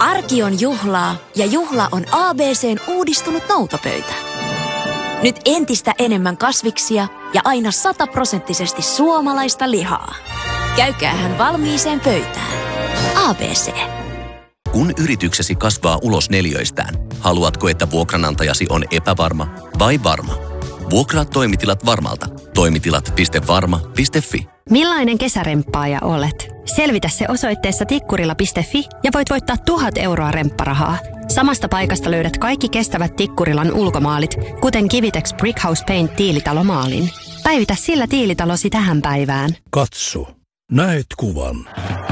Arki on juhlaa ja juhla on ABC:n uudistunut noutopöytä. Nyt entistä enemmän kasviksia ja aina 100% suomalaista lihaa. Käykäähän valmiiseen pöytään. ABC. Kun yrityksesi kasvaa ulos neliöistään, haluatko, että vuokranantajasi on epävarma vai varma? Vuokraa toimitilat Varmalta. Toimitilat.varma.fi. Millainen kesäremppaaja olet? Selvitä se osoitteessa tikkurila.fi ja voit voittaa 1,000 euroa rempparahaa. Samasta paikasta löydät kaikki kestävät Tikkurilan ulkomaalit, kuten Kivitex Brickhouse Paint tiilitalomaalin. Päivitä sillä tiilitalosi tähän päivään. Katso. Näet kuvan.